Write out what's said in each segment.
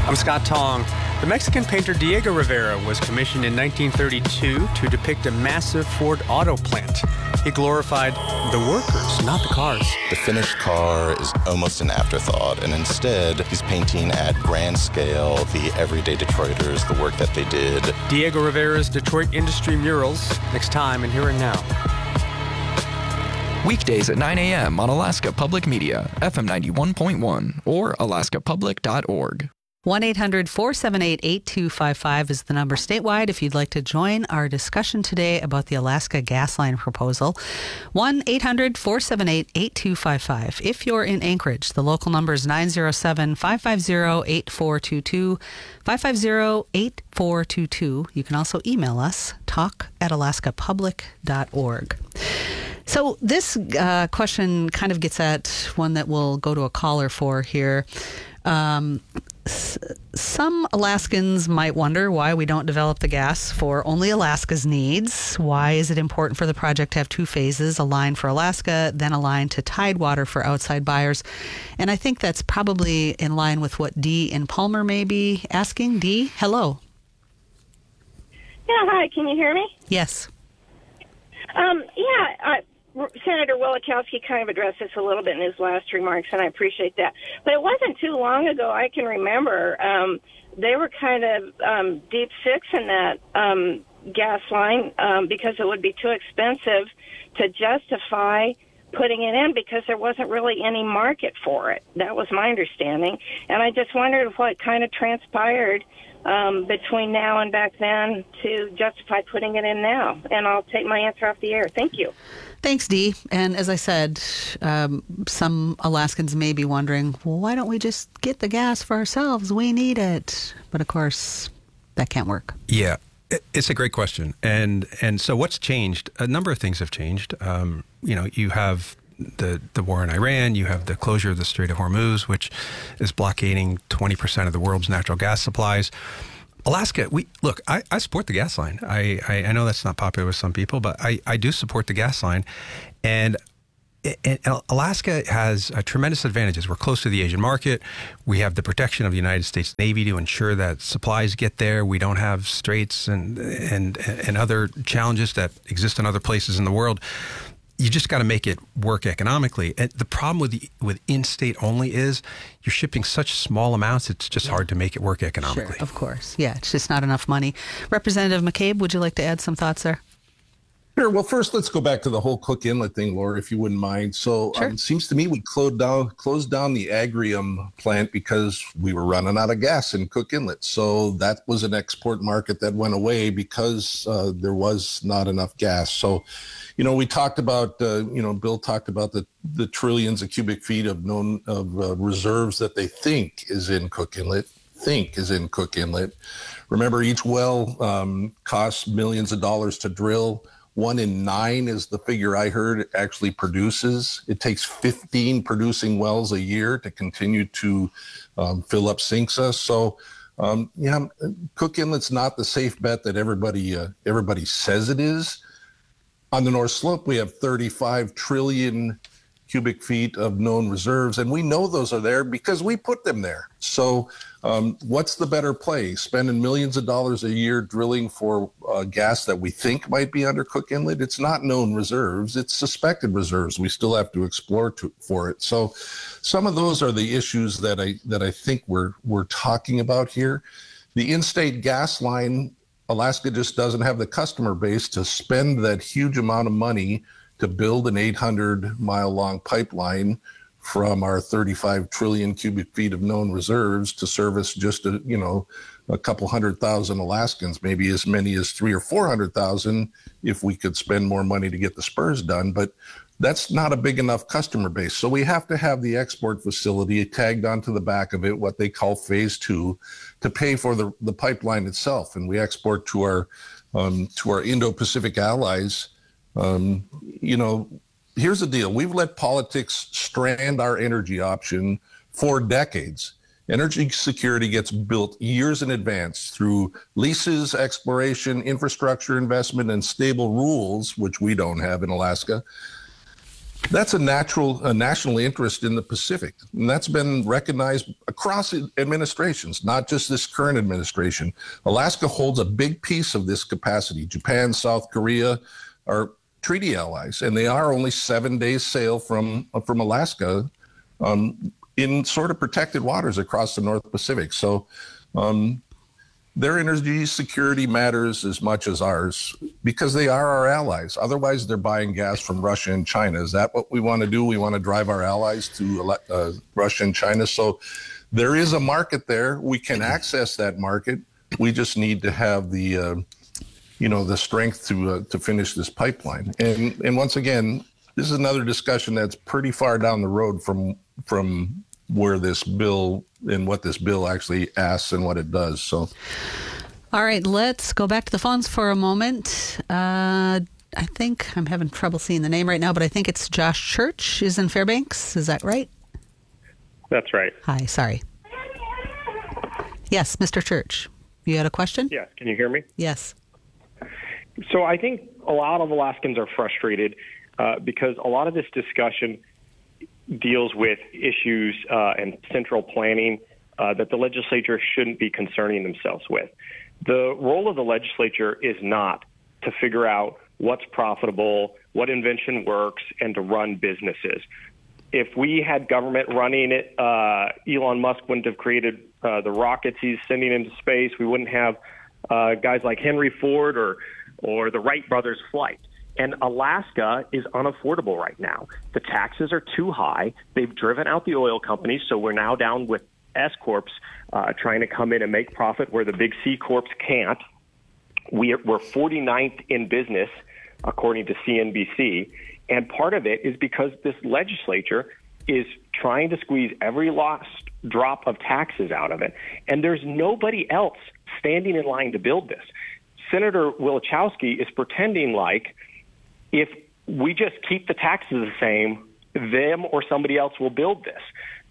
I'm Scott Tong. The Mexican painter Diego Rivera was commissioned in 1932 to depict a massive Ford auto plant. He glorified the workers, not the cars. The finished car is almost an afterthought, and instead he's painting at grand scale the everyday Detroiters, the work that they did. Diego Rivera's Detroit Industry Murals, next time in Here and Now. Weekdays at 9 a.m. on Alaska Public Media, FM 91.1 or alaskapublic.org. 1-800-478-8255 is the number statewide if you'd like to join our discussion today about the Alaska gas line proposal. 1-800-478-8255. If you're in Anchorage, the local number is 907-550-8422, 550-8422. You can also email us, talk@alaskapublic.org. So this question kind of gets at one that we'll go to a caller for here. Some Alaskans might wonder why we don't develop the gas for only Alaska's needs. Why is it important for the project to have two phases, a line for Alaska, then a line to Tidewater for outside buyers? And I think that's probably in line with what Dee in Palmer may be asking. Dee, hello. Yeah, hi. Can you hear me? Yes. Senator Wielechowski kind of addressed this a little bit in his last remarks, and I appreciate that. But it wasn't too long ago, I can remember, they were kind of deep six in that gas line because it would be too expensive to justify putting it in because there wasn't really any market for it. That was my understanding. And I just wondered what kind of transpired between now and back then to justify putting it in now. And I'll take my answer off the air. Thank you. Thanks, Dee. And as I said, some Alaskans may be wondering, well, why don't we just get the gas for ourselves? We need it. But of course, that can't work. Yeah, it's a great question. And so what's changed? A number of things have changed. You have the war in Iran, you have the closure of the Strait of Hormuz, which is blockading 20% of the world's natural gas supplies. Alaska, I support the gas line. I know that's not popular with some people, but I do support the gas line. And Alaska has tremendous advantages. We're close to the Asian market. We have the protection of the United States Navy to ensure that supplies get there. We don't have straits and other challenges that exist in other places in the world. You just got to make it work economically. And the problem with in-state only is you're shipping such small amounts, it's just hard to make it work economically. Sure, of course. Yeah, it's just not enough money. Representative McCabe, would you like to add some thoughts there? Sure. Well, first, let's go back to the whole Cook Inlet thing, Laura, if you wouldn't mind. So sure. It seems to me we closed down the Agrium plant because we were running out of gas in Cook Inlet. So that was an export market that went away because there was not enough gas. So, we talked about, Bill talked about the trillions of cubic feet of known reserves that they think is in Cook Inlet. Remember, each well costs millions of dollars to drill. 1 in 9 is the figure I heard actually produces. It takes 15 producing wells a year to continue to fill up SINCSA. So, Cook Inlet's not the safe bet that everybody says it is. On the North Slope, we have 35 trillion cubic feet of known reserves, and we know those are there because we put them there. So what's the better play? Spending millions of dollars a year drilling for gas that we think might be under Cook Inlet? It's not known reserves. It's suspected reserves. We still have to explore for it. So some of those are the issues that I think we're talking about here. The in-state gas line, Alaska just doesn't have the customer base to spend that huge amount of money to build an 800-mile-long pipeline from our 35 trillion cubic feet of known reserves to service just a couple 100,000 Alaskans, maybe as many as 300,000 or 400,000 if we could spend more money to get the spurs done. But that's not a big enough customer base. So we have to have the export facility tagged onto the back of it, what they call phase 2, to pay for the pipeline itself. And we export to our Indo-Pacific allies. Here's the deal. We've let politics strand our energy option for decades. Energy security gets built years in advance through leases, exploration, infrastructure investment, and stable rules, which we don't have in Alaska. That's a national interest in the Pacific. And that's been recognized across administrations, not just this current administration. Alaska holds a big piece of this capacity. Japan, South Korea are treaty allies, and they are only 7 days sail from Alaska in sort of protected waters across the North Pacific. So their energy security matters as much as ours because they are our allies. Otherwise, they're buying gas from Russia and China. Is that what we want to do? We want to drive our allies to Russia and China. So there is a market there. We can access that market. We just need to have the strength to finish this pipeline. And once again, this is another discussion that's pretty far down the road from where this bill and what this bill actually asks and what it does. So, all right, let's go back to the phones for a moment. I think I'm having trouble seeing the name right now, but I think it's Josh Church is in Fairbanks. Is that right? That's right. Hi, sorry. Yes, Mr. Church, you had a question? Yes. Can you hear me? Yes. So I think a lot of Alaskans are frustrated because a lot of this discussion deals with issues and central planning that the legislature shouldn't be concerning themselves with. The role of the legislature is not to figure out what's profitable, what invention works, and to run businesses. If we had government running it, Elon Musk wouldn't have created the rockets he's sending into space. We wouldn't have guys like Henry Ford or the Wright brothers flight. And Alaska is unaffordable right now. The taxes are too high. They've driven out the oil companies, so we're now down with S-corps trying to come in and make profit where the big C-corps can't. We're 49th in business, according to CNBC, and part of it is because this legislature is trying to squeeze every last drop of taxes out of it, and there's nobody else standing in line to build this. Senator Wielechowski is pretending like if we just keep the taxes the same, them or somebody else will build this.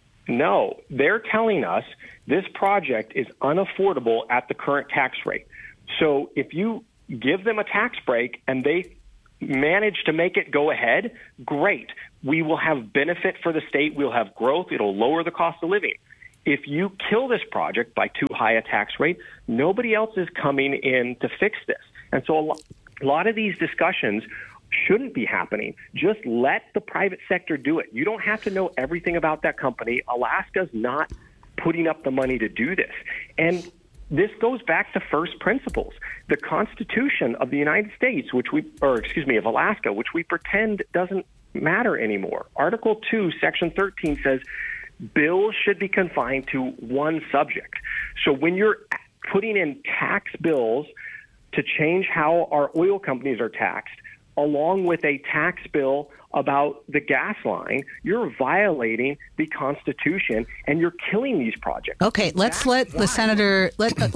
No, they're telling us this project is unaffordable at the current tax rate. So if you give them a tax break and they manage to make it go ahead, great. We will have benefit for the state. We'll have growth. It'll lower the cost of living. If you kill this project by too high a tax rate, nobody else is coming in to fix this. And so a lot of these discussions shouldn't be happening. Just let the private sector do it. You don't have to know everything about that company. Alaska's not putting up the money to do this. And this goes back to first principles. The Constitution of the United States, of Alaska, which we pretend doesn't matter anymore. Article 2, Section 13 says bills should be confined to one subject. So when you're putting in tax bills to change how our oil companies are taxed, along with a tax bill about the gas line, you're violating the Constitution and you're killing these projects. Okay, let's let the senator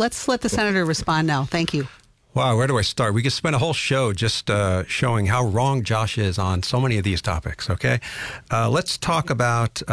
respond now. Thank you. Wow, where do I start? We could spend a whole show just showing how wrong Josh is on so many of these topics. Okay, let's talk about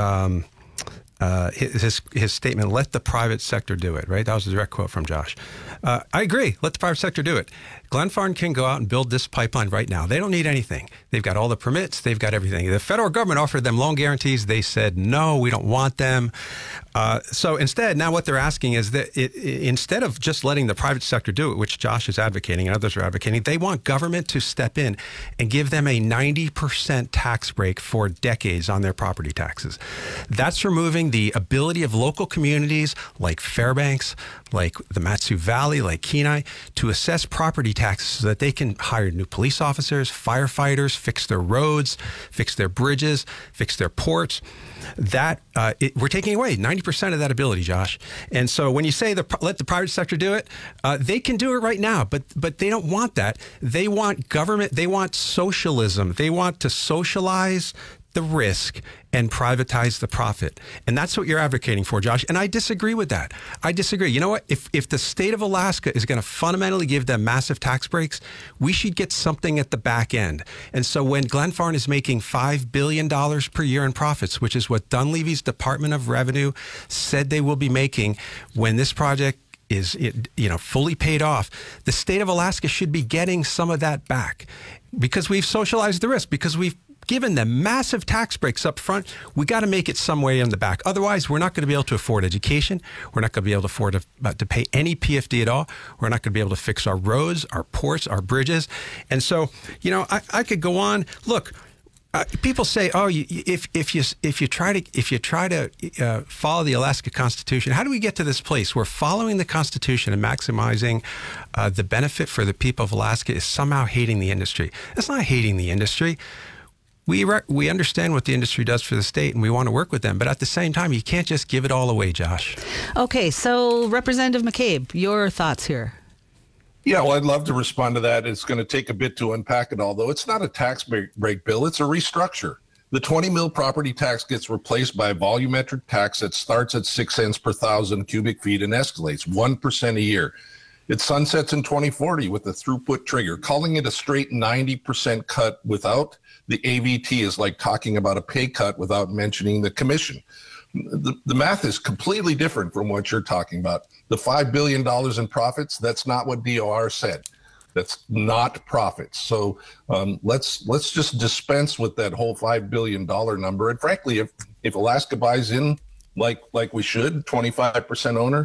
his statement. Let the private sector do it. Right, that was a direct quote from Josh. I agree. Let the private sector do it. Glenfarne can go out and build this pipeline right now. They don't need anything. They've got all the permits. They've got everything. The federal government offered them loan guarantees. They said, no, we don't want them. So instead, now what they're asking is that instead of just letting the private sector do it, which Josh is advocating and others are advocating, they want government to step in and give them a 90% tax break for decades on their property taxes. That's removing the ability of local communities like Fairbanks, like the Mat-Su Valley, like Kenai, to assess property taxes so that they can hire new police officers, firefighters, fix their roads, fix their bridges, fix their ports. We're taking away 90% of that ability, Josh. And so when you say let the private sector do it, they can do it right now, but they don't want that. They want government. They want socialism. They want to socialize the risk and privatize the profit. And that's what you're advocating for, Josh. And I disagree with that. I disagree. You know what? If the state of Alaska is going to fundamentally give them massive tax breaks, we should get something at the back end. And so when Glenfarne is making $5 billion per year in profits, which is what Dunleavy's Department of Revenue said they will be making when this project is fully paid off, the state of Alaska should be getting some of that back because we've socialized the risk, because we've given them massive tax breaks up front. We got to make it some way in the back. Otherwise, we're not going to be able to afford education. We're not going to be able to afford to pay any PFD at all. We're not going to be able to fix our roads, our ports, our bridges. And so, I could go on. Look, people say, "Oh, if you try to follow the Alaska Constitution, how do we get to this place where following the Constitution and maximizing the benefit for the people of Alaska is somehow hating the industry?" That's not hating the industry. We understand what the industry does for the state, and we want to work with them. But at the same time, you can't just give it all away, Josh. Okay, so Representative McCabe, your thoughts here. Yeah, well, I'd love to respond to that. It's going to take a bit to unpack it all, though. It's not a tax break bill. It's a restructure. The 20 mil property tax gets replaced by a volumetric tax that starts at 6 cents per thousand cubic feet and escalates 1% a year. It sunsets in 2040 with the throughput trigger. Calling it a straight 90% cut without the AVT is like talking about a pay cut without mentioning the commission. The math is completely different from what you're talking about. The $5 billion in profits, that's not what DOR said. That's not profits. So let's just dispense with that whole $5 billion number. And frankly, if Alaska buys in like we should, 25% owner,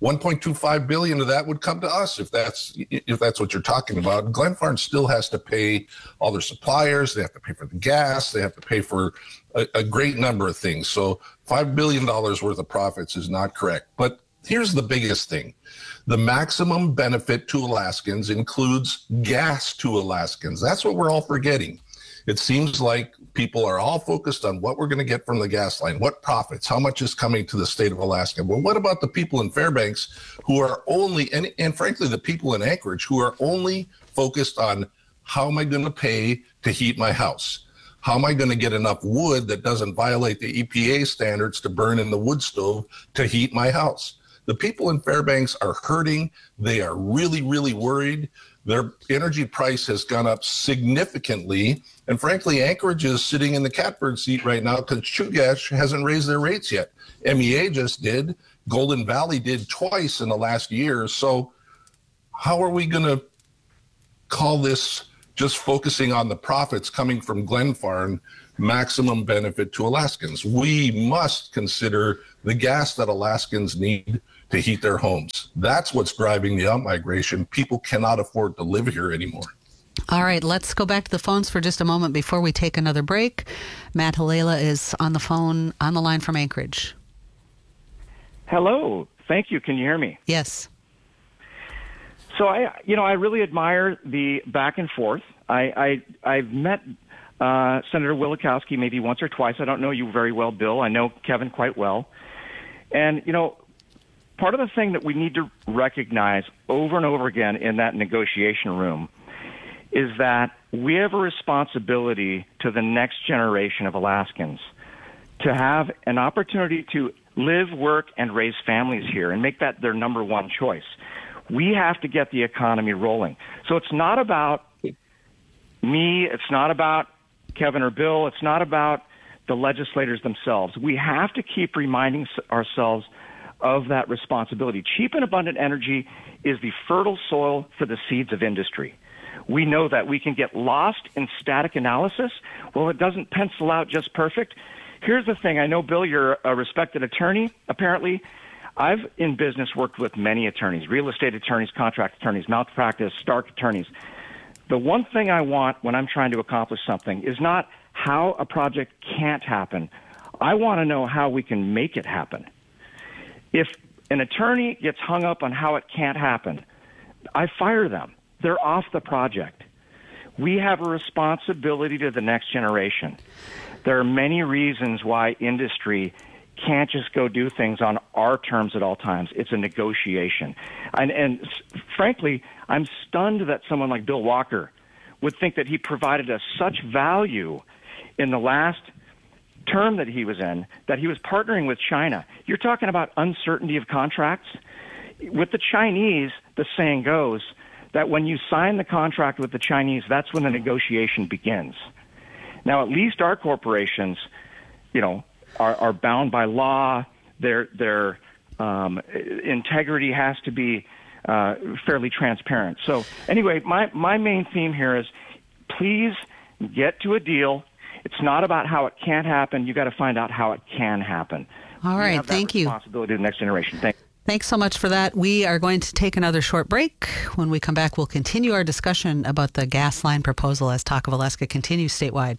$1.25 billion of that would come to us if that's what you're talking about. Glenfarne still has to pay all their suppliers. They have to pay for the gas. They have to pay for a great number of things. So $5 billion worth of profits is not correct. But here's the biggest thing. The maximum benefit to Alaskans includes gas to Alaskans. That's what we're all forgetting. It seems like people are all focused on what we're going to get from the gas line, what profits, how much is coming to the state of Alaska. Well, what about the people in Fairbanks who are only, and frankly, the people in Anchorage who are only focused on how am I going to pay to heat my house? How am I going to get enough wood that doesn't violate the EPA standards to burn in the wood stove to heat my house? The people in Fairbanks are hurting. They are really, really worried. Their energy price has gone up significantly. And frankly, Anchorage is sitting in the catbird seat right now because Chugach hasn't raised their rates yet. MEA just did. Golden Valley did twice in the last year. So how are we going to call this just focusing on the profits coming from Glenfarne maximum benefit to Alaskans? We must consider the gas that Alaskans need to heat their homes. That's what's driving the outmigration. People cannot afford to live here anymore. All right, let's go back to the phones for just a moment before we take another break. Matt Halela is on the line from Anchorage. Hello. Thank you. Can you hear me? Yes. So I really admire the back and forth. I've met Senator Wielechowski maybe once or twice. I don't know you very well, Bill. I know Kevin quite well. And, part of the thing that we need to recognize over and over again in that negotiation room is that we have a responsibility to the next generation of Alaskans to have an opportunity to live, work, and raise families here and make that their number one choice. We have to get the economy rolling. So it's not about me. It's not about Kevin or Bill. It's not about the legislators themselves. We have to keep reminding ourselves of that responsibility. Cheap and abundant energy is the fertile soil for the seeds of industry. We know that. We can get lost in static analysis. Well, it doesn't pencil out just perfect. Here's the thing. I know, Bill, you're a respected attorney, apparently. I've, in business, worked with many attorneys, real estate attorneys, contract attorneys, malpractice, Stark attorneys. The one thing I want when I'm trying to accomplish something is not how a project can't happen. I want to know how we can make it happen. If an attorney gets hung up on how it can't happen, I fire them. They're off the project. We have a responsibility to the next generation. There are many reasons why industry can't just go do things on our terms at all times. It's a negotiation. And frankly, I'm stunned that someone like Bill Walker would think that he provided us such value in the last term that he was in, that he was partnering with China. You're talking about uncertainty of contracts. With the Chinese, the saying goes that when you sign the contract with the Chinese, that's when the negotiation begins. Now, at least our corporations, are bound by law. Their integrity has to be fairly transparent. So anyway, my main theme here is please get to a deal. It's not about how it can't happen. You got to find out how it can happen. All right, thank you. Responsibility to the next generation. Thanks so much for that. We are going to take another short break. When we come back, we'll continue our discussion about the gas line proposal as Talk of Alaska continues statewide.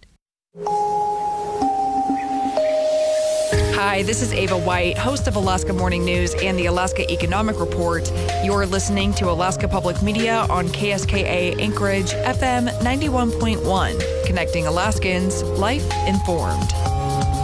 Hi, this is Ava White, host of Alaska Morning News and the Alaska Economic Report. You're listening to Alaska Public Media on KSKA Anchorage FM 91.1, connecting Alaskans, life informed.